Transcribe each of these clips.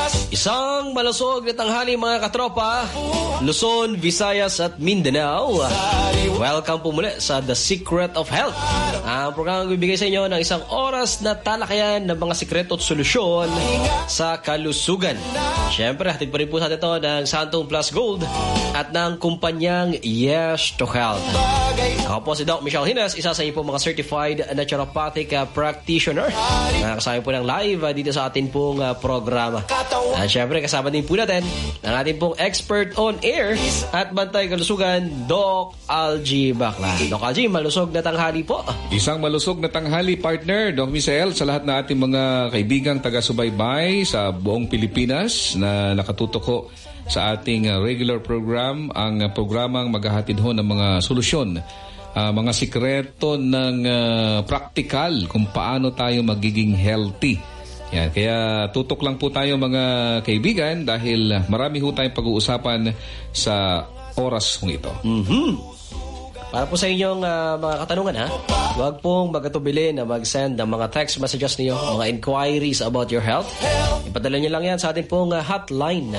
Isang malusog na tanghali mga katropa, Luzon, Visayas at Mindanao. Welcome po muli sa The Secret of Health. Ang programang bibigay sa inyo ng isang oras na talakayan ng mga sikreto at solusyon sa kalusugan. Siyempre, hatid pa rin po sa ito ng Santong Plus Gold at ng kumpanyang Yes to Health. Ako po si Doc Michelle Hinas, isa sa inyo po mga certified naturopathic practitioner. Nakasama po ng live dito sa atin pong programa. At syempre, kasama din po natin ang ating pong expert on air at bantay kalusugan, Doc Algie Bacla. Doc Algie, malusog na tanghali po. Isang malusog na tanghali, partner, Doc Michelle, sa lahat na ating mga kaibigang taga-subaybay sa buong Pilipinas na nakatutok ko sa ating regular program, ang programang maghahatid ho ng mga solusyon, mga sikreto ng practical kung paano tayo magiging healthy. Yan, kaya tutok lang po tayo mga kaibigan dahil marami ho tayong pag-uusapan sa oras kong ito. Para po sa inyong mga katanungan, huwag pong magatubili na mag-send ng mga text messages niyo, mga inquiries about your health. Ipadala niyo lang yan sa ating pong hotline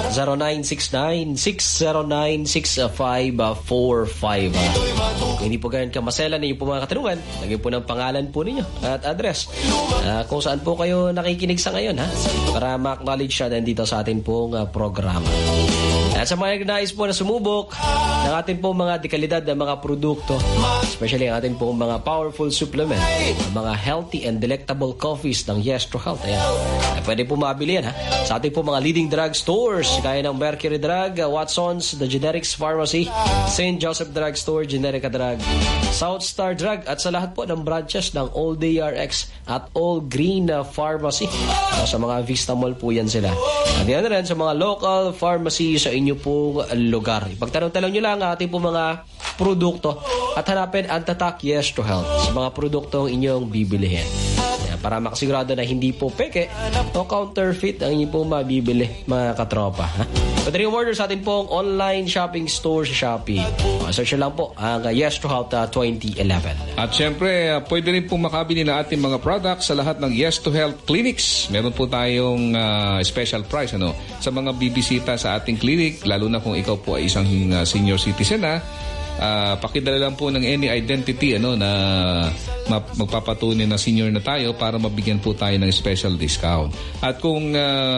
0969-609-6545. Kung hindi po ganyan kamaselan ninyo po mga katanungan, lagyan po ng pangalan po ninyo at address. Kung saan po kayo nakikinig sa ngayon, para ma-acknowledge siya dito sa ating pong programa. At sa mga nais po na sumubok ng ating pong mga dekalidad na mga produkto, especially ang ating pong mga powerful supplement, mga healthy and delectable coffees ng Yes to Health. Ayan. Pwede po mabili yan sa ating pong mga leading drug stores gaya ng Mercury Drug, Watson's, The Generics Pharmacy, St. Joseph Drug Store, Generica Drug, South Star Drug at sa lahat po ng branches ng All Day RX at All Green Pharmacy. Sa mga Vista Mall po yan sila. At yan na rin sa mga local pharmacy sa inyo pong lugar. Pagtanong-tanong nyo lang ating pong mga produkto at hanapin ang tatak Yes to Health sa mga produktong inyong bibilihin. Para makasigurado na hindi po peke o counterfeit ang inyong pong mabibili, mga katropa. Pwede rin order sa atin pong online shopping store sa Shopee. Search lang po ang Yes to Health 2011. At syempre, pwede rin pong makabili na ating mga products sa lahat ng Yes to Health clinics. Meron po tayong special price sa mga bibisita sa ating clinic, lalo na kung ikaw po ay isang senior citizen pakidala lang po ng any identity na magpapatunay na senior na tayo para mabigyan po tayo ng special discount. At kung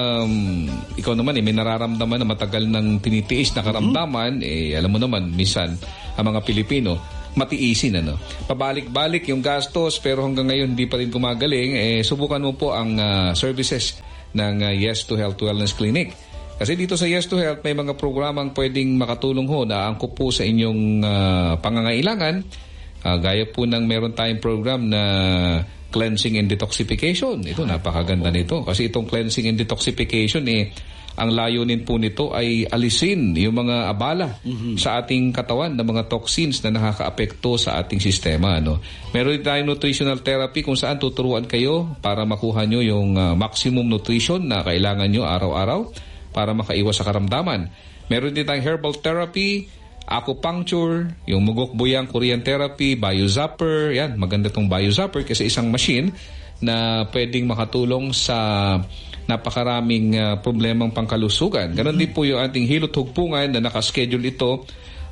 ikaw naman may nararamdaman na matagal nang tinitiis na karamdaman, alam mo naman, minsan ang mga Pilipino matiisin pabalik-balik yung gastos pero hanggang ngayon hindi pa rin gumagaling, subukan mo po ang services ng Yes to Health Wellness Clinic. Kasi dito sa Yes to Health may mga programang pwedeng makatulong na angkop po sa inyong pangangailangan. Gaya po ng meron tayong program na cleansing and detoxification. Ito, napakaganda nito. Kasi itong cleansing and detoxification, ang layunin po nito ay alisin yung mga abala sa ating katawan na mga toxins na nakakaapekto sa ating sistema. Meron din tayong nutritional therapy kung saan tuturuan kayo para makuha nyo yung maximum nutrition na kailangan nyo araw-araw para makaiwas sa karamdaman. Meron din tayong herbal therapy, acupuncture, yung mugok-buyang Korean therapy, biozapper. Yan, maganda tong biozapper kasi isang machine na pwedeng makatulong sa napakaraming problemang pangkalusugan. Ganon din po yung ating hilot hugpungan na nakaschedule ito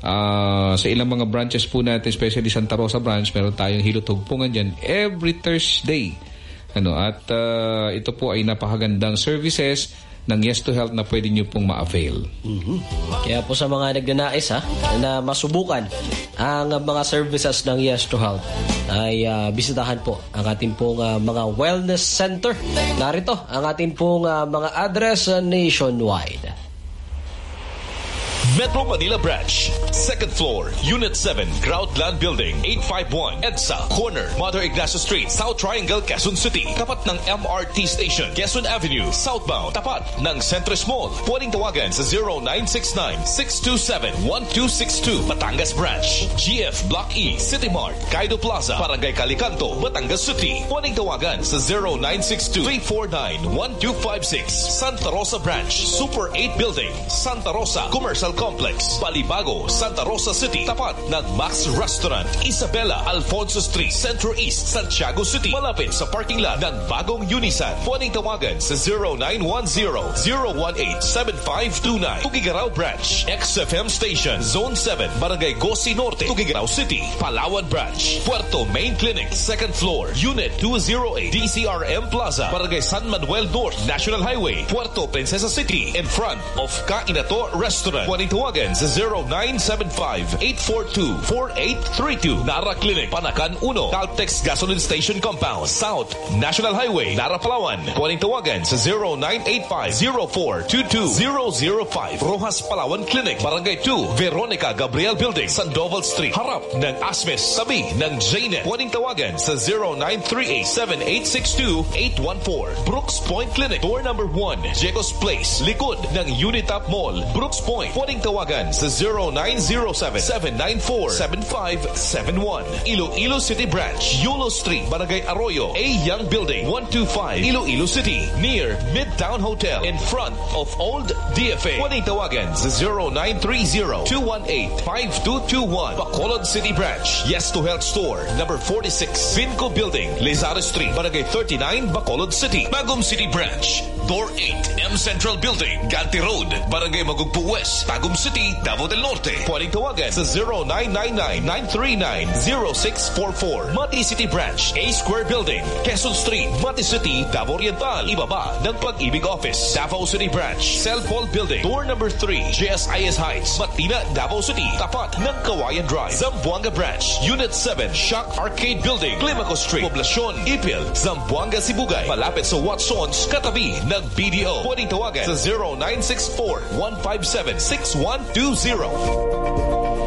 sa ilang mga branches po natin, especially Santa Rosa branch. Meron tayong hilot hugpungan dyan every Thursday. At ito po ay napakagandang services ng Yes to Health na pwede nyo pong ma-avail. Kaya po sa mga nagnanais na masubukan ang mga services ng Yes to Health ay bisitahan po ang ating pong mga wellness center. Narito ang ating pong mga address nationwide. Metro Manila Branch, 2nd floor, Unit 7, Groundland Building, 851, EDSA, corner, Mother Ignacio Street, South Triangle, Quezon City. Tapat ng MRT Station, Quezon Avenue, southbound. Tapat ng Centris Mall. Pwedeng tawagan sa 0969-627-1262. Batangas Branch, GF Block E, City Mart, Kaido Plaza, Barangay Calicanto, Batangas City. Pwedeng tawagan sa 0962-349-1256. Santa Rosa Branch, Super 8 Building, Santa Rosa Commercial Complex, Balibago, Santa Rosa Rosa City, tapat ng Max Restaurant, Isabela, Alfonso Street, Centro East, Santiago City, malapit sa parking lot ng bagong Unisan. Pwedeng tawagan sa 0910-018-7529. Tugigaraw Branch, XFM Station, Zone 7, Barangay Gosi Norte, Tugigaraw City, Palawan Branch, Puerto Main Clinic, 2nd floor, Unit 208, DCRM Plaza, Barangay San Manuel North, National Highway, Puerto Princesa City, in front of Kainato Restaurant. Pwedeng tawagan sa 0975-842-4832. Nara Clinic, Panakan 1, Caltex Gasoline Station Compound, South, National Highway, Nara, Palawan. Pwedeng tawagan sa 0985-0422-005. Rojas Palawan Clinic, Barangay 2, Veronica Gabriel Building, Sandoval Street, harap ng Asmes, tabi ng Jaynet. Pwedeng tawagan sa 0938-7862-814. Brooks Point Clinic, door number 1, Jacobs Place, likod ng Unitap Mall, Brooks Point. Pwedeng tawagan sa 0907-794-7571. Iloilo City Branch, Yulo Street, Barangay Arroyo, A. Young Building, 125, Iloilo City, near Midtown Hotel, in front of Old DFA. Pwedeng tawagan sa 0930-218-5221. Bacolod City Branch, Yes to Health Store, number 46, Vinco Building, Lizares Street, Barangay 39, Bacolod City. Bagum City Branch, Door 8, M Central Building, Ganti Road, Barangay Magugpo West, Tagum City, Davao del Norte. Pwedeng tawagan sa 0999-939-0644. Mati City Branch, A Square Building, Quezon Street, Mati City, Davao Oriental, ibaba ng Pag-ibig Office. Davao City Branch, Cell Paul Building, door number 3, JSIS Heights, Matina, Davao City, tapat ng Kawayan Drive. Zamboanga Branch, Unit 7, Shock Arcade Building, Climaco Street, Poblacion, Ipil, Zamboanga, Sibugay, malapit sa Watsons, katabi ng BDO. Pwedeng tawagan sa 0964-157-6120.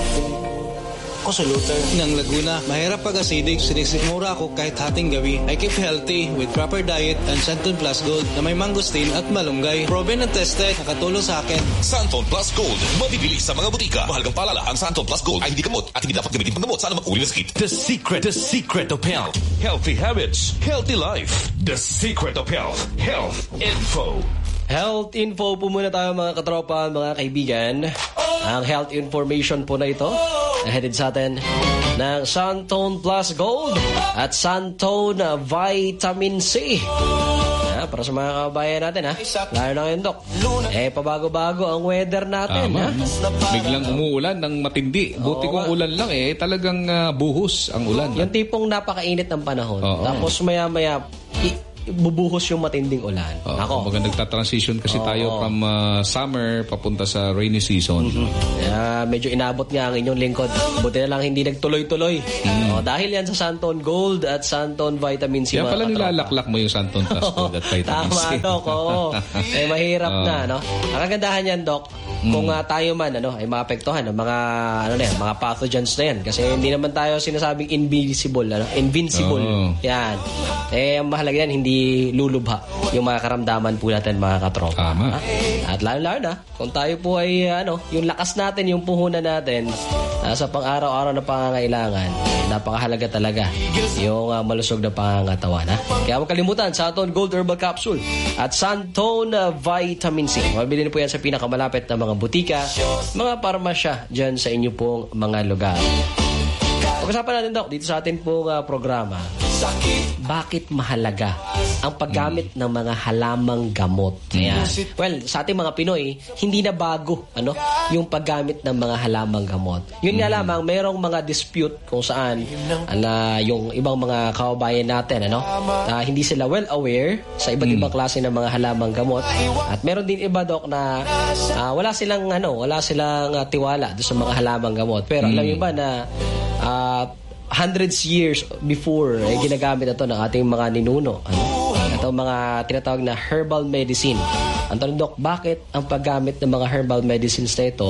Ako sa Luther ng Laguna. Mahirap pag-acidic. Sinisikmura ako kahit hating gawi. I keep healthy with proper diet and Santon Plus Gold na may mangosteen at malunggay. Proven and tested. Nakatulong sa akin. Santon Plus Gold. Mabibili sa mga butika. Mahalagang paalala, ang Santon Plus Gold ay hindi gamot at hindi dapat gamitin panggamot sa anumang uri ng sakit. The secret of health. Healthy habits. Healthy life. The secret of health. Health Info. Health info po muna tayo mga katropa, mga kaibigan. Ang health information po na ito headed sa atin ng Santon Plus Gold at Santon Vitamin C. Para sa mga kabayan natin, lalo na ngayon, Dok. Pabago-bago ang weather natin. Biglang umuulan ng matindi. Buti kung ulan lang talagang buhos ang ulan. Yung tipong napakainit ng panahon. Tapos maya-maya bubuhos yung matinding ulan. Kumbaga nagta-transition kasi tayo from summer papunta sa rainy season. Medyo inabot nga ang inyong lingkod. Buti na lang hindi nagtuloy-tuloy. Dahil yan sa Santon Gold at Santon Vitamin C. Kaya pala nilalaklak mo yung Santon Plus Gold at Vitamin C. Tama, Dok. Mahirap na, no? Ang kagandahan yan, Dok, kung tayo man ay maapektuhan ng mga mga pathogens na yan, kasi hindi naman tayo sinasabing invincible. Yan. Ang mahalaga yan, hindi lulubha yung mga karamdaman po natin, mga katropa. At lalo na kung tayo po ay yung lakas natin, yung puhunan natin sa pang-araw-araw na pangangailangan, napakahalaga talaga yung malusog na pangangatawan. Kaya huwag kalimutan, Santon Gold Herbal Capsule at Santon Vitamin C. Mabili po yan sa pinakamalapit na mga butika, mga parmasya dyan sa inyo pong mga lugar. Pag-usapan natin, Dok, dito sa ating pong programa, bakit mahalaga ang paggamit ng mga halamang gamot? Well, sa ating mga Pinoy, hindi na bago yung paggamit ng mga halamang gamot. Yun nga lamang, merong mga dispute kung saan yung ibang mga kababayan natin hindi sila well aware sa iba't ibang klase ng mga halamang gamot. At meron din iba, Dok, na wala silang tiwala doon sa mga halamang gamot. Pero alam niyo ba na hundreds years before ginagamit ito ng ating mga ninuno. Ito mga tinatawag na herbal medicine. Ang tanong, Dok, bakit ang paggamit ng mga herbal medicines na ito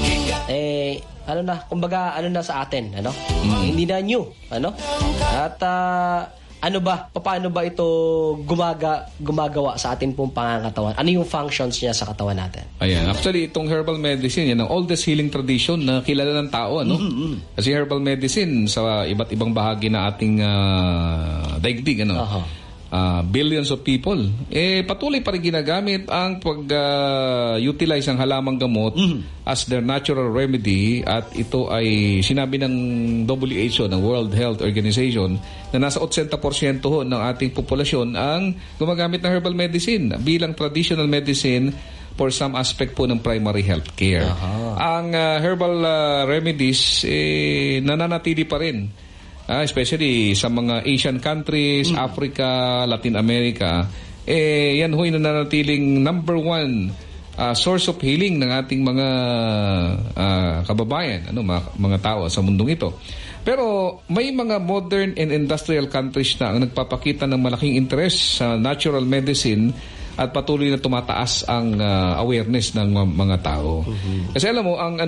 kumbaga sa atin, hindi na new, At paano ba ito gumagawa sa atin pong pangangatawan? Ano yung functions niya sa katawan natin? Ayan. Actually, itong herbal medicine, yan ang oldest healing tradition na kilala ng tao, Kasi herbal medicine sa iba't ibang bahagi na ating daigdig, billions of people, patuloy pa rin ginagamit ang pag-utilize ng halamang gamot as their natural remedy, at ito ay sinabi ng WHO, ng World Health Organization, na nasa 80% ng ating populasyon ang gumagamit ng herbal medicine bilang traditional medicine for some aspect po ng primary health care. Ang herbal remedies nananatili pa rin. Especially sa mga Asian countries, Africa, Latin America, yan ho'y nananatiling number one source of healing ng ating mga kababayan, mga tao sa mundong ito. Pero may mga modern and industrial countries na ang nagpapakita ng malaking interest sa natural medicine at patuloy na tumataas ang awareness ng mga tao. Kasi alam mo, ang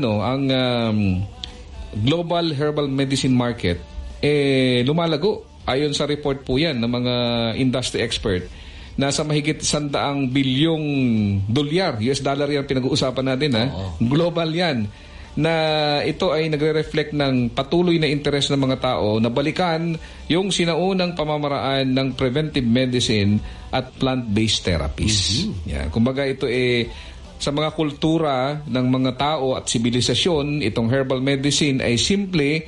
global herbal medicine market lumalago. Ayon sa report po yan ng mga industry expert, nasa mahigit 100 bilyong dolyar, US dollar yan pinag-uusapan natin, global yan, na ito ay nagre-reflect ng patuloy na interes ng mga tao na balikan yung sinaunang pamamaraan ng preventive medicine at plant-based therapies. Yan. Kumbaga ito sa mga kultura ng mga tao at sibilisasyon, itong herbal medicine ay simple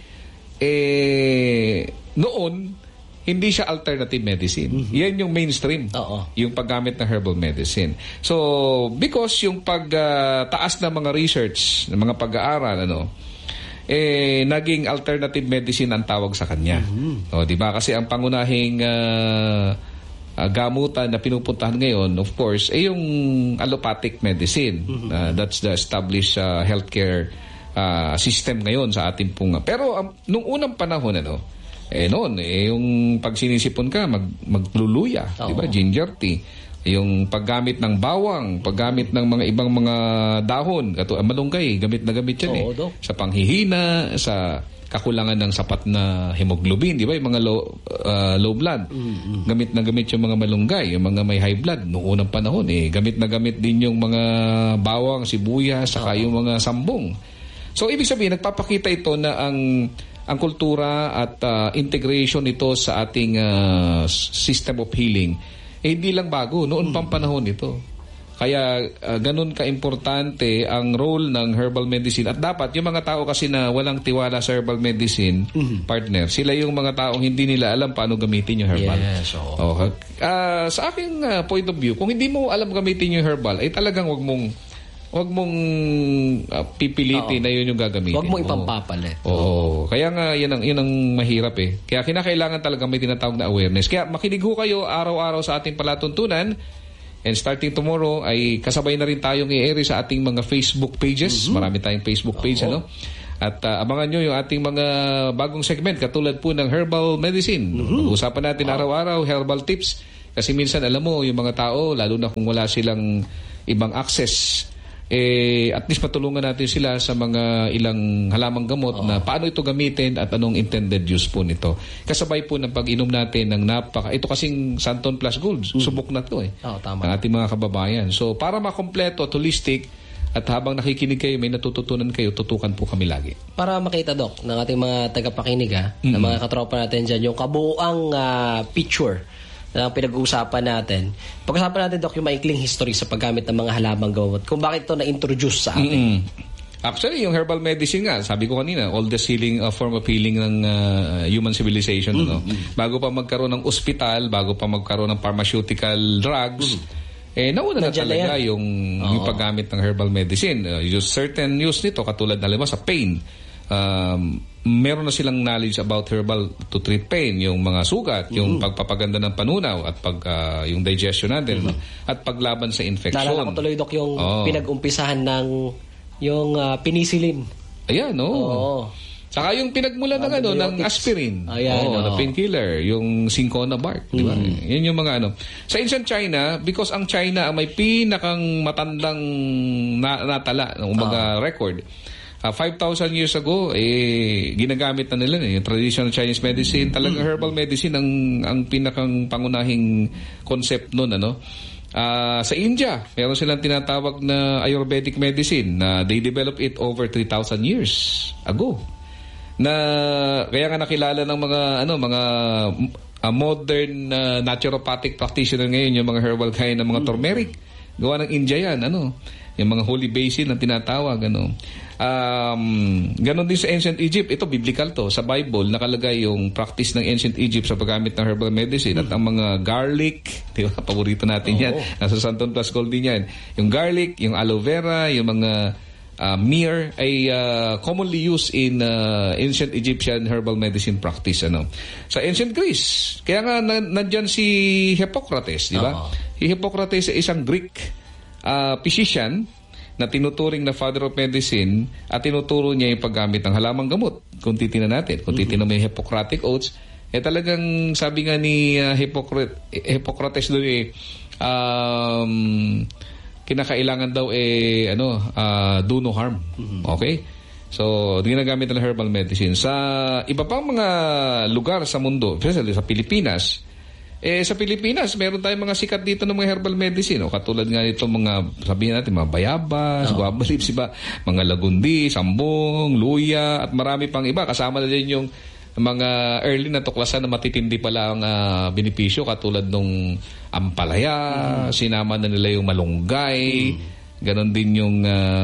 noon, hindi siya alternative medicine. Yan yung mainstream, yung paggamit ng herbal medicine. So, because yung pagtaas ng mga research, ng mga pag-aaral, naging alternative medicine ang tawag sa kanya. Diba? Kasi ang pangunahing gamutan na pinupuntahan ngayon, of course, yung allopathic medicine. That's the established healthcare system ngayon sa ating punga. Pero nung unang panahon, yung pag sinisipon ka, magluluya, di ba? Ginger tea. Yung paggamit ng bawang, paggamit ng mga ibang mga dahon, malunggay, gamit na gamit yan sa panghihina, sa kakulangan ng sapat na hemoglobin, di ba? Yung mga low blood. Gamit na gamit yung mga malunggay, yung mga may high blood. Noong unang panahon, gamit na gamit din yung mga bawang, sibuyas, saka yung mga sambong. So, ibig sabihin, nagpapakita ito na ang kultura at integration nito sa ating system of healing, hindi lang bago. Noon pang panahon ito. Kaya, ganun ka-importante ang role ng herbal medicine. At dapat, yung mga tao kasi na walang tiwala sa herbal medicine, partner, sila yung mga taong hindi nila alam paano gamitin yung herbal. Yes, sa aking point of view, kung hindi mo alam gamitin yung herbal, ay talagang wag mong pipilitin na yun yung gagamitin. Huwag mong ipampapalit. Kaya nga, yun ang mahirap Kaya kinakailangan talaga may tinatawag na awareness. Kaya makinig ho kayo araw-araw sa ating palatuntunan. And starting tomorrow, ay kasabay na rin tayong i-air sa ating mga Facebook pages. Marami tayong Facebook page, At abangan nyo yung ating mga bagong segment, katulad po ng herbal medicine. Usapan natin araw-araw, herbal tips. Kasi minsan, alam mo, yung mga tao, lalo na kung wala silang ibang access, at least matulungan natin sila sa mga ilang halamang gamot na paano ito gamitin at anong intended use po nito. Kasabay po ng pag-inom natin ng ito kasing Santon Plus Gold, subok na ito tama. Ng ating mga kababayan. So para makompleto at holistic, at habang nakikinig kayo, may natututunan kayo, tutukan po kami lagi. Para makita, Doc, ng ating mga tagapakinig, ng mga katropa natin dyan, yung kabuuang picture na pinag-uusapan natin. Pag-usapan natin, Doc, yung maikling history sa paggamit ng mga halamang gamot. Kung bakit ito na-introduce sa atin. Actually, yung herbal medicine nga, sabi ko kanina, oldest healing form of healing ng human civilization. Bago pa magkaroon ng ospital, bago pa magkaroon ng pharmaceutical drugs, nauna na talaga yung paggamit ng herbal medicine. Certain use nito, katulad na sa pain. Meron na silang knowledge about herbal to treat pain, yung mga sugat, yung pagpapaganda ng panunaw at yung digestion natin, at paglaban sa infection. Naalala ko tuloy, Doc, yung pinag-umpisahan ng yung penicillin. Ayan, Saka yung pinagmula ng aspirin. Na painkiller, yung cinchona bark, di ba? Yan yung mga Sa ancient China, because ang China ang may pinakang matandang natala, mga record, 5,000 years ago, ginagamit na nila yung traditional Chinese medicine. Talagang herbal medicine ang pinakang pangunahing concept nun, sa India, meron silang tinatawag na Ayurvedic medicine na they developed it over 3,000 years ago. Na kaya nga nakilala ng mga modern naturopathic practitioner ngayon, yung mga herbal kain ng mga turmeric. Gawa ng India yan, yung mga holy basil na tinatawag, ganon din sa ancient Egypt. Ito, biblical to. Sa Bible, nakalagay yung practice ng ancient Egypt sa paggamit ng herbal medicine at ang mga garlic, di ba? Paborito natin yan. Nasa Santon Plus Gold din yan. Yung garlic, yung aloe vera, yung mga myrrh ay commonly used in ancient Egyptian herbal medicine practice. Sa ancient Greece, kaya nga nandyan si Hippocrates, di ba? Si Hippocrates ay isang Greek physician na tinuturing na father of medicine at tinuturo niya yung paggamit ng halamang gamot. Kung titingnan natin, kung titingnan mo yung Hippocratic Oaths, talagang sabi nga ni Hippocrates doon kinakailangan daw do no harm. Okay? So, ginagamit ng herbal medicine. Sa iba pang mga lugar sa mundo, especially sa Pilipinas, sa Pilipinas, meron tayong mga sikat dito ng mga herbal medicine. Katulad nga itong mga, sabihin natin, mga bayabas, guava leaves, mga lagundi, sambong, luya, at marami pang iba. Kasama na din yung mga early na tuklasan na matitindi pala ang benepisyo, katulad nung ampalaya, sinama na nila yung malunggay, ganon din yung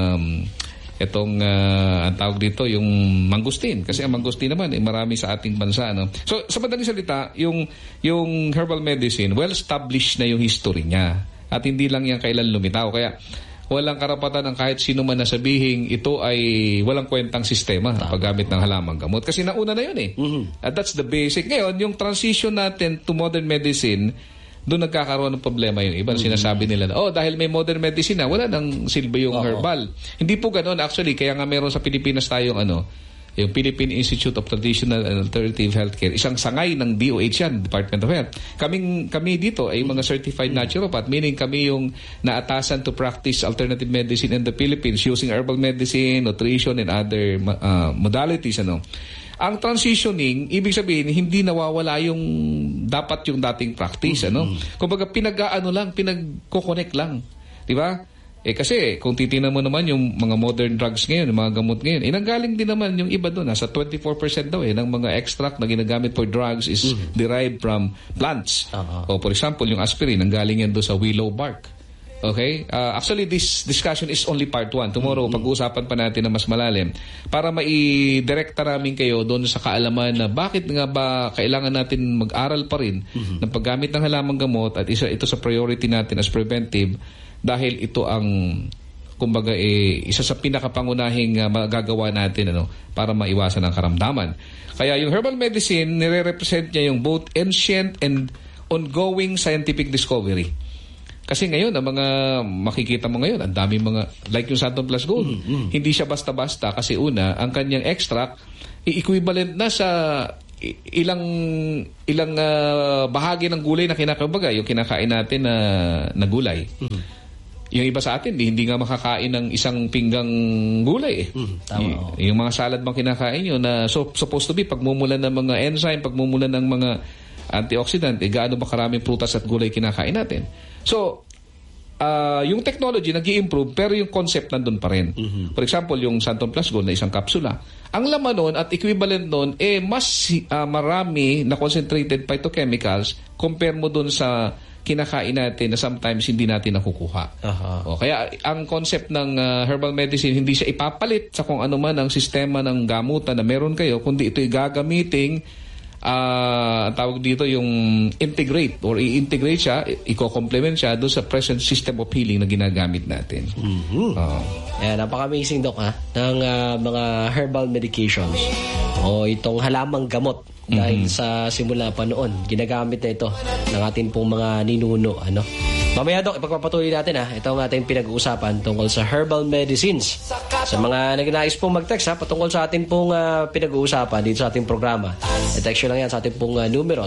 ang tawag dito, yung mangustin. Kasi ang mangustin naman, marami sa ating bansa. So, sa madaling salita, yung herbal medicine, well-established na yung history niya. At hindi lang yan kailan lumitaw. Kaya, walang karapatan ng kahit sino man na sabihin ito ay walang kwentang sistema paggamit ng halamang gamot. Kasi nauna na yun At that's the basic. Ngayon, yung transition natin to modern medicine, doon nagkakaroon ng problema yung iba. Sinasabi nila na, dahil may modern medicine na, wala nang silbi yung herbal. Hindi po ganoon actually. Kaya nga meron sa Pilipinas tayong yung Philippine Institute of Traditional and Alternative Healthcare. Isang sangay ng DOH yan, Department of Health. Kami dito ay mga certified naturopath, meaning kami yung naatasan to practice alternative medicine in the Philippines using herbal medicine, nutrition, and other modalities. Ang transitioning, ibig sabihin, hindi nawawala yung dating practice. Kumbaga, pinagko-connect lang. Di ba? Kasi, kung titingnan mo naman yung mga modern drugs ngayon, yung mga gamot ngayon, nanggaling din naman yung iba doon. Nasa 24% daw ng mga extract na ginagamit for drugs is derived from plants. O, for example, yung aspirin, nanggaling yan doon sa willow bark. Okay? Actually, this discussion is only part 1. Tomorrow, pag-uusapan pa natin na mas malalim para mai-direkta namin kayo doon sa kaalaman na bakit nga ba kailangan natin mag-aral pa rin ng paggamit ng halamang gamot at ito sa priority natin as preventive dahil ito ang kumbaga isa sa pinakapangunahing magagawa natin para maiwasan ang karamdaman. Kaya yung herbal medicine, nire-represent niya yung both ancient and ongoing scientific discovery. Kasi ngayon, ang mga makikita mo ngayon, ang dami mga, like yung Santon Plus Gold, hindi siya basta-basta kasi una, ang kanyang extract, equivalent na sa ilang bahagi ng gulay na yung kinakain natin na gulay. Yung iba sa atin, hindi nga makakain ng isang pinggang gulay. Tama, yung mga salad bang kinakain nyo na supposed to be, pagmumulan ng mga enzyme, pagmumulan ng mga antioxidant, gaano ba karaming prutas at gulay kinakain natin. So, yung technology nag-i-improve pero yung concept nandun pa rin. For example, yung Santon Plus Gold na isang kapsula. Ang laman nun at equivalent nun, mas marami na concentrated phytochemicals compare mo dun sa kinakain natin na sometimes hindi natin nakukuha. Kaya ang concept ng herbal medicine, hindi siya ipapalit sa kung ano man ang sistema ng gamutan na meron kayo, kundi ito'y gagamiting tawag dito yung integrate or i-integrate siya, i-complement siya doon sa present system of healing na ginagamit natin. Napaka-amazing, Doc, ng mga herbal medications o itong halamang gamot dahil sa simula pa noon, ginagamit na ito ng ating pong mga ninuno. Mamaya, Doc, ipagpapatuloy natin ito ang ating pinag-uusapan tungkol sa herbal medicines. Sa mga nagnais pong mag-text patungkol sa ating pong pinag-uusapan dito sa ating programa. I-text lang yan sa ating pong numero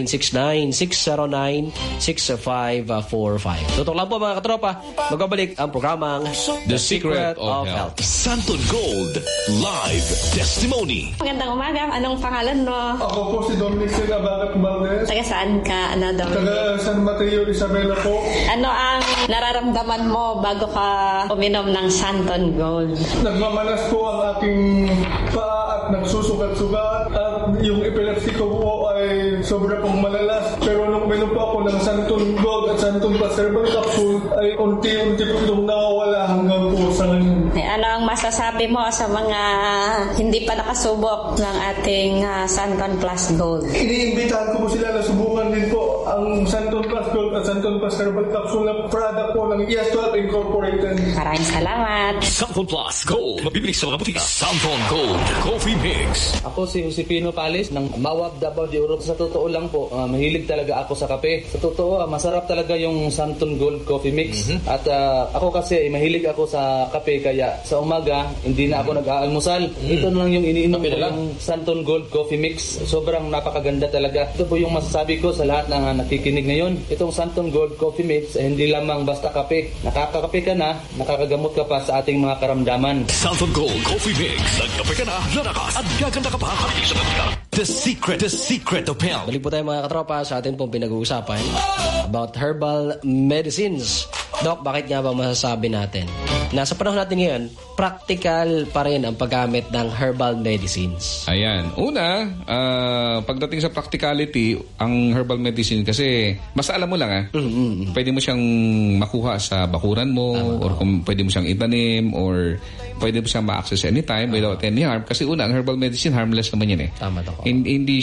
0969-609-6545. Tutok lang po mga katropa, magbabalik ang programang The Secret of Health. Santon Gold Live Testimony. Magandang umaga. Anong pangalan mo? Ako po si Dominic Abagat Valdez. Taga saan ka, Dom? Taga San Mateo, Isabela po. Ano ang nararamdaman mo bago ka uminom ng Santon Gold? Nagmamanas po ang aking paa at nagsusugat-sugat at yung epilepsy ko po ay sobra pong malalas. Pero nung uminom po ako ng Santon Gold at Santon Plus Herbal Capsule ay unti-unti po itong nawawala hanggang po sa ngayon. Ano ang masasabi mo sa mga hindi pa nakasubok ng ating Santon Plus Gold? Iniimbitahan ko po sila na subukan din po ang Santon Plus Gold at Santon Plus Herbal Capsule na product po ng Yes12 Incorporated. Maraming salamat. Santon Plus Gold. Mabibili sa mga butika. Santon Gold Coffee Mix. Ako si Josepino Palis ng Mawab, Davao de Oro. Sa totoo lang po, mahilig talaga ako sa kape. Sa totoo, masarap talaga yung Santon Gold Coffee Mix. At ako kasi, mahilig ako sa kape. Kaya sa umaga, hindi na ako nag-aalmusal. Ito na lang yung iniinom ko, yung Santon Gold Coffee Mix. Sobrang napakaganda talaga. Ito po yung masasabi ko sa lahat ng nakikinig ngayon. Itong Santon Gold Coffee Mix, hindi lamang basta kape. Nakakakape ka na, nakakagamot ka pa sa ating mga karamdaman. Santon Gold Coffee Mix. Nagkape ka na, lalakas at gaganda ka pa. The secret of health. Balik po tayo mga katropa sa atin pong pinag-uusapan about herbal medicines. Doc, bakit nga ba masasabi natin na sa panahon natin ngayon, practical pa rin ang paggamit ng herbal medicines? Ayan. Una, pagdating sa practicality, ang herbal medicine kasi, basta alam mo lang pwede mo siyang makuha sa bakuran mo, or kung pwede mo siyang itanim, or pwede mo siyang ma-access anytime without any harm. Kasi una, ang herbal medicine, harmless naman yan eh. Tama to. Hindi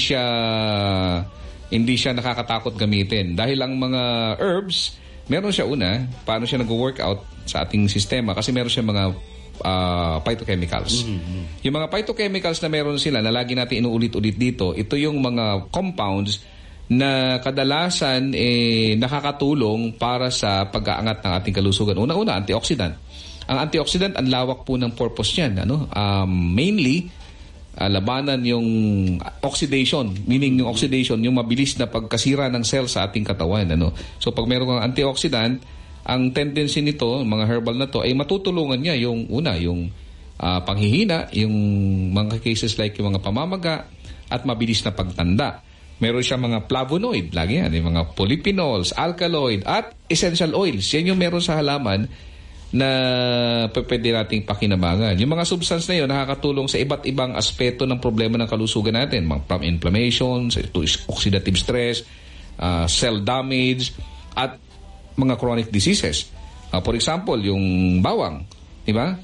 siya nakakatakot gamitin. Dahil ang mga herbs, meron siya una, paano siya nag-workout sa ating sistema kasi meron siya mga phytochemicals. Yung mga phytochemicals na meron sila na lagi natin inuulit-ulit dito, ito yung mga compounds na kadalasan nakakatulong para sa pag-aangat ng ating kalusugan. Una-una, antioxidant. Ang antioxidant, ang lawak po ng purpose niyan. Mainly, labanan yung oxidation, meaning yung oxidation, yung mabilis na pagkasira ng cell sa ating katawan. So pag meron kang antioxidant, ang tendency nito, mga herbal na to, ay matutulungan niya yung una, yung panghihina, yung mga cases like yung mga pamamaga, at mabilis na pagtanda. Meron siya mga flavonoid, lagi yan, yung mga polyphenols, alkaloid, at essential oils. Yan yung meron sa halaman na pwede nating pakinabangan. Yung mga substance na yun, nakakatulong sa iba't ibang aspeto ng problema ng kalusugan natin. From inflammation, to oxidative stress, cell damage, at mga chronic diseases. For example, yung bawang, di ba?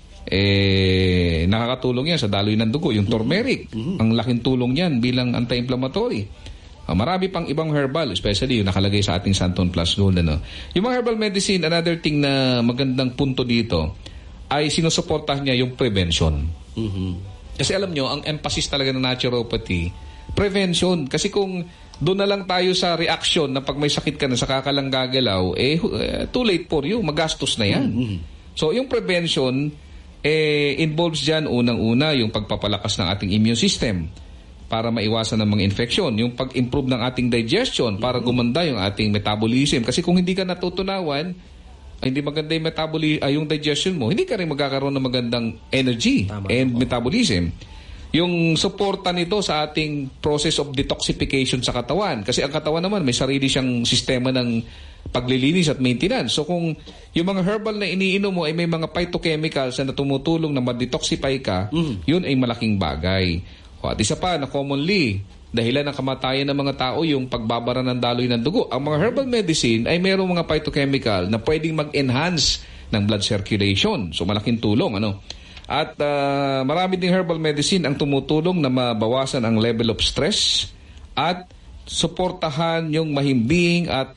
Nakakatulong yan sa daloy ng dugo. Yung turmeric, ang laking tulong yan bilang anti-inflammatory. Marami pang ibang herbal, especially yung nakalagay sa ating Santon Plus Gold. Yung mga herbal medicine, another thing na magandang punto dito ay sinusuportahan niya yung prevention. Kasi alam nyo, ang emphasis talaga ng naturopathy, prevention. Kasi kung doon na lang tayo sa reaction na pag may sakit ka na sa kakalang gagalaw, too late for you, magastos na yan. So yung prevention involves dyan unang-una yung pagpapalakas ng ating immune system para maiwasan ng mga infeksyon, yung pag-improve ng ating digestion para gumanda yung ating metabolism. Kasi kung hindi ka natutunawan, hindi maganda yung digestion mo, hindi ka rin magkakaroon ng magandang energy and metabolism. Yung suporta nito sa ating process of detoxification sa katawan. Kasi ang katawan naman, may sarili siyang sistema ng paglilinis at maintenance. So kung yung mga herbal na iniinom mo ay may mga phytochemicals na tumutulong na ma-detoxify ka, yun ay malaking bagay. At isa pa na commonly, dahilan ng kamatayan ng mga tao yung pagbabara ng daloy ng dugo. Ang mga herbal medicine ay mayroong mga phytochemical na pwedeng mag-enhance ng blood circulation. So malaking tulong. At marami ding herbal medicine ang tumutulong na mabawasan ang level of stress at suportahan yung mahimbing at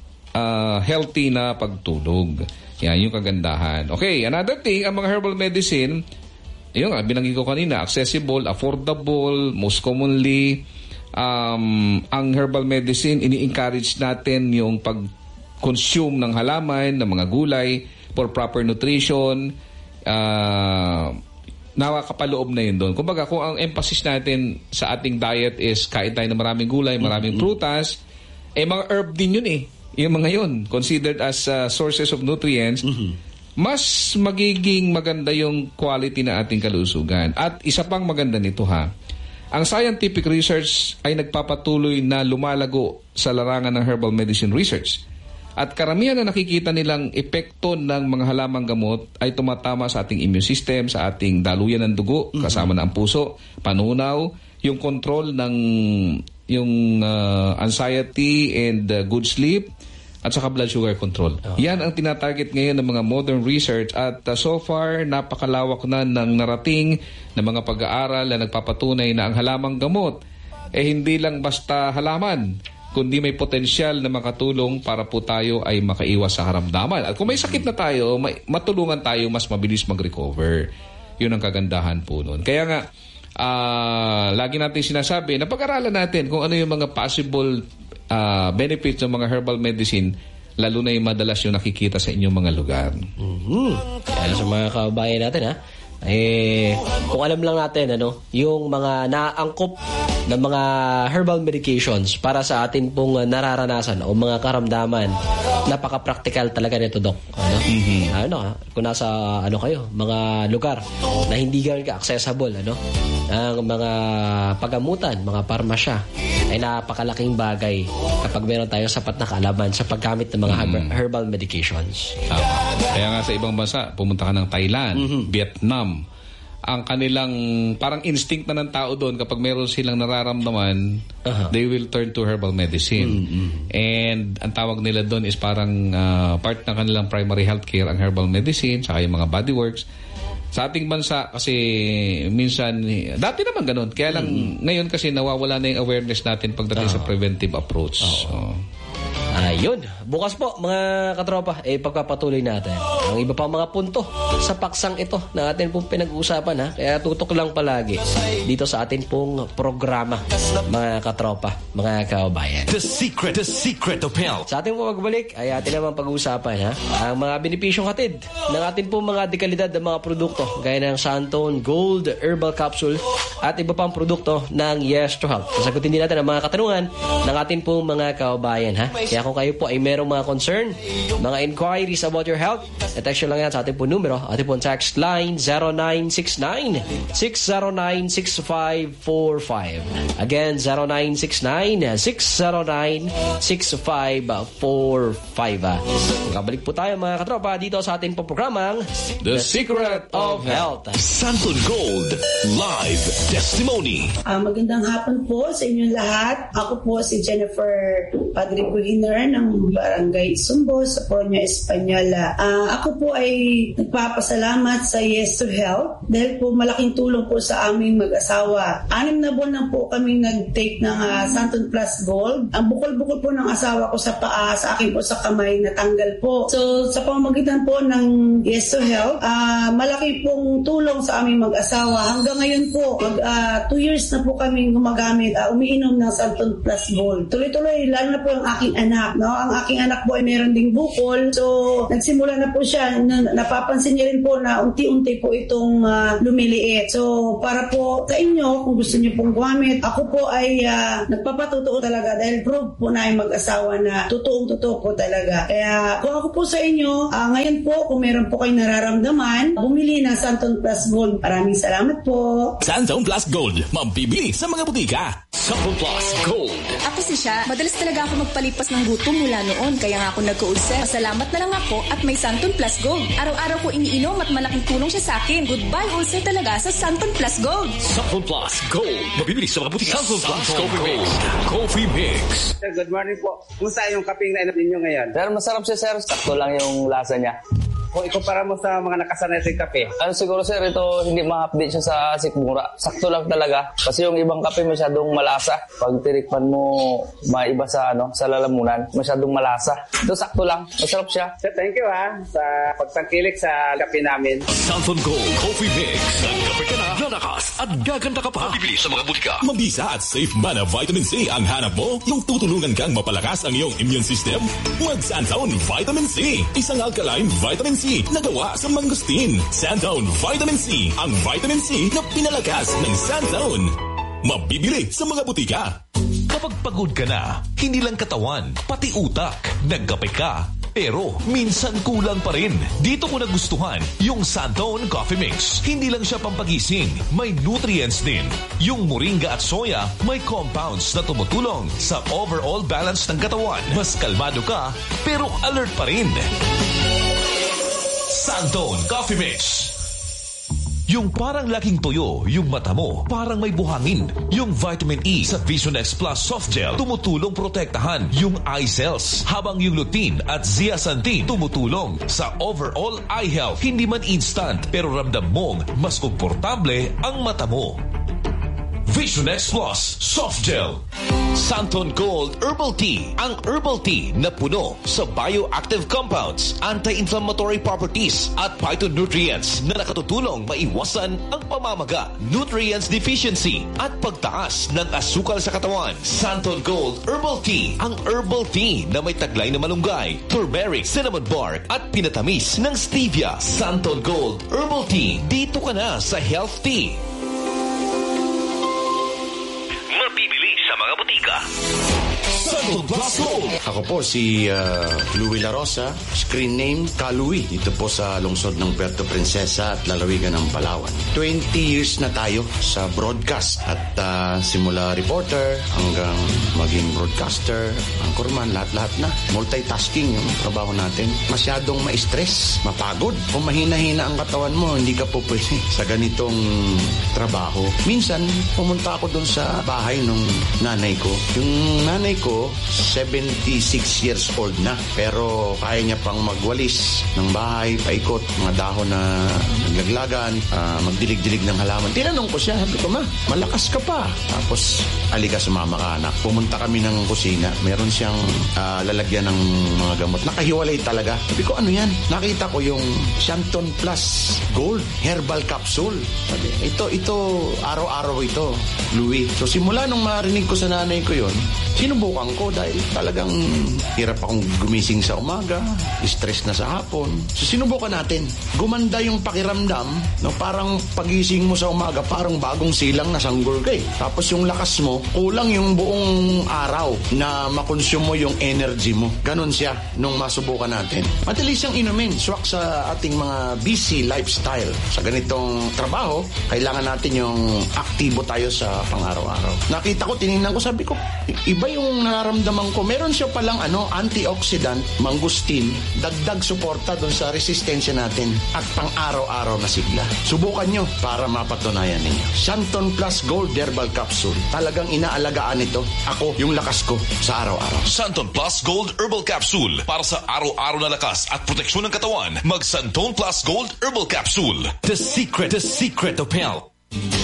healthy na pagtulog. Yan yung kagandahan. Okay, another thing, ang mga herbal medicine, yung binanggit ko kanina, accessible, affordable, most commonly, ang herbal medicine, ini-encourage natin yung pag-consume ng halaman, ng mga gulay, for proper nutrition, nakakapaloob na yun doon. Kumbaga, kung ang emphasis natin sa ating diet is kain tayo ng maraming gulay, maraming prutas, mga herb din yun yung mga yun, considered as sources of nutrients, mas magiging maganda yung quality na ating kalusugan. At isa pang maganda nito ang scientific research ay nagpapatuloy na lumalago sa larangan ng herbal medicine research. At karamihan na nakikita nilang epekto ng mga halamang gamot ay tumatama sa ating immune system, sa ating daluyan ng dugo, kasama na ang puso, panunaw, yung control ng yung anxiety and good sleep, at saka blood sugar control. Yan ang tinatarget ngayon ng mga modern research at so far napakalawak na ng narating ng mga pag-aaral na nagpapatunay na ang halamang gamot hindi lang basta halaman, kundi may potensyal na makatulong para po tayo ay makaiwas sa karamdaman. At kung may sakit na tayo, matulungan tayo mas mabilis mag-recover. Yun ang kagandahan po nun. Kaya nga, lagi natin sinasabi na pag-aralan natin kung ano yung mga possible benefits ng mga herbal medicine, lalo na yung madalas yung nakikita sa inyong mga lugar. Kaya sa mga kababayan natin, kung alam lang natin yung mga naangkop ng mga herbal medications para sa atin pong nararanasan o mga karamdaman, napaka-practical talaga nito, Doc. Kung nasa kayo, mga lugar na hindi ganun ka-accessible, ang mga pagamutan, mga parmasya, ay napakalaking bagay kapag meron tayong sapat na kaalaman sa paggamit ng mga herbal medications. Kaya nga sa ibang bansa, pumunta ka ng Thailand, Vietnam, ang kanilang parang instinct na ng tao doon kapag meron silang nararamdaman, they will turn to herbal medicine. And ang tawag nila doon is parang part ng kanilang primary healthcare ang herbal medicine, saka yung mga body works. Sa ating bansa kasi minsan, dati naman ganun. Kaya lang ngayon kasi nawawala na yung awareness natin pagdating sa preventive approach. Ayun. Bukas po, mga katropa, pagpapatuloy natin ang iba pang mga punto sa paksang ito na atin pong pinag-uusapan. Kaya tutok lang palagi dito sa atin pong programa, mga katropa, mga kababayan. The secret of health. Sa ating pong magbalik ay atin naman pag-uusapan ang mga benepisyong hatid ng atin pong mga dekalidad ng mga produkto gaya ng Santon Gold Herbal Capsule at iba pang produkto ng Yes to Health. Sasagutin din natin ang mga katanungan ng atin pong mga kababayan. Kaya kung kayo po ay merong mga concern, mga inquiries about your health, text lang yan sa ating po numero, ating po text line 0969-609-6545. Again, 0969-609-6545. Magkabalik po tayo mga katropa dito sa ating po programang The Secret of Health. Santon Gold Live Testimony. Magandang hapon po sa inyong lahat. Ako po si Jennifer Padre Culiner ng Barangay Sumbo sa Proña Española. Ako po ay nagpapasalamat sa Yes to Health dahil po malaking tulong po sa aming mag-asawa. 6 na buwan na po kami nag-take ng Santon Plus Gold. Ang bukol-bukol po ng asawa ko sa paa, sa akin po sa kamay, natanggal po. So sa pamamagitan po ng Yes to Health, malaki pong tulong sa aming mag-asawa. Hanggang ngayon po, 2 years na po kami gumagamit, umiinom ng Santon Plus Gold. Tuloy-tuloy, lalo na po yung aking anak. Ang aking anak po ay meron ding bukol. So, nagsimula na po siya. Napapansin niya rin po na unti-unti po itong lumiliit. So, para po sa inyo, kung gusto niyo pong gumamit, ako po ay nagpapatutuo talaga dahil proof po na yung mag-asawa na totoong-totoo po talaga. Kaya, kung ako po sa inyo, ngayon po, kung meron po kayong nararamdaman, bumili ng Santon Plus Gold. Maraming salamat po. Santon Plus Gold, mabibili sa mga butika. Santon Plus Gold. Ako si Sha. Madalas talaga ako magpalipas ng gutom mula noon, kaya nga ako nagka-ulcer. Pasalamat na lang ako at may Santon Plus Gold. Araw-araw ko iniinom at malaking tulong siya sa akin. Goodbye ulcer talaga sa Santon Plus Gold. Santon Plus Gold. Mabibili sa mga butika. Santon Plus Coffee Mix. Coffee Mix. Sir, good morning po. Kumusta yung kapeng na inap ninyo ngayon? Sir, masarap siya, sir. Sakto lang yung lasa niya. Kung ikumpara mo sa mga nakasanay sa kape. Siguro, sir, ito hindi ma-update siya sa sikmura. Sakto lang talaga. Kasi yung ibang kape masyadong malasa. Pag tirikpan mo, maiba sa sa lalamunan, masyadong malasa. Ito sakto lang. Masarap siya. Sir, thank you sa pagtangkilik sa kape namin. Santon Gold Coffee Mix. Nagkape ka na, lalakas at gaganda ka pa. Mabibili sa mga butika. Mabisa at safe mana vitamin C ang hanap mo? Yung tutulungan kang mapalakas ang iyong immune system? Mag-Santon Vitamin C. Isang alkaline vitamin C na gawa sa mangustin. Santon Vitamin C. Ang vitamin C na pinalakas ng Santon. Mabibili sa mga butika. Kapag pagod ka na, hindi lang katawan, pati utak, nagkape ka, Pero minsan kulang pa rin. Dito ko nagustuhan yung Santone Coffee Mix. Hindi lang siya pampagising, may nutrients din. Yung moringa at soya may compounds na tumutulong sa overall balance ng katawan. Mas kalmado ka, pero alert pa rin. Santone Coffee Mix. Yung parang laking tuyo, yung mata mo, parang may buhangin. Yung vitamin E sa Vision X Plus Soft Gel, tumutulong protektahan yung eye cells. Habang yung lutein at zeaxanthin tumutulong sa overall eye health. Hindi man instant, pero ramdam mong mas komportable ang mata mo. Vision X Plus Soft Gel. Santone Gold Herbal Tea. Ang herbal tea na puno sa bioactive compounds, anti-inflammatory properties at phytonutrients na nakatutulong maiwasan ang pamamaga, nutrients deficiency at pagtaas ng asukal sa katawan. Santone Gold Herbal Tea. Ang herbal tea na may taglay na malunggay, turmeric, cinnamon bark at pinatamis ng stevia. Santone Gold Herbal Tea. Dito ka na sa Health Tea. Mabibili sa mga butika. Santone Plus Gold. Ako po si Louie La Rosa, screen name Kalouie. Dito po sa lungsod ng Puerto Princesa at lalawigan ng Palawan. 20 years na tayo sa broadcast at simula reporter hanggang maging broadcaster, anchorman, lahat-lahat na. Multitasking yung trabaho natin. Masyadong ma-stress, mapagod. Kung mahina-hina ang katawan mo, hindi ka po pwede sa ganitong trabaho. Minsan, pumunta ako doon sa bahay ng nanay ko. Yung nanay ko, 76 years old na. Pero kaya niya pang magwalis ng bahay, paikot, mga dahon na naglaglagan, magdilig-dilig ng halaman. Tinanong ko siya, sabi ko, ma, malakas ka pa. Tapos, aliga sa mama ka, anak. Pumunta kami ng kusina. Meron siyang lalagyan ng mga gamot. Nakahiwalay talaga. Sabi ko, ano yan? Nakita ko yung Santone Plus Gold Herbal Capsule. Sabi, ito, araw-araw ito, Louie. So, simula nung marinig ko sa nanay ko yon, sinubukan ko dahil talagang hirap akong gumising sa umaga, stress na sa hapon. So sinubukan natin. Gumanda yung pakiramdam, no, parang pagising mo sa umaga, parang bagong silang na sanggol ka eh. Tapos yung lakas mo, kulang yung buong araw na makonsume mo yung energy mo. Ganon siya nung masubukan natin. Madali siyang inumin, swak sa ating mga busy lifestyle. Sa ganitong trabaho, kailangan natin yung aktibo tayo sa pang-araw-araw. Nakita ko, tinignan ko, sabi ko, iba yung nararamdaman ko. Meron siya palang antioxidant, mangustin, dagdag suporta doon sa resistensya natin at pang-araw-araw na sigla. Subukan nyo para mapatunayan ninyo. Santone Plus Gold Herbal Capsule. Talagang inaalagaan ito. Ako, yung lakas ko sa araw-araw. Santone Plus Gold Herbal Capsule. Para sa araw-araw na lakas at proteksyon ng katawan, mag Santone Plus Gold Herbal Capsule. The secret of health.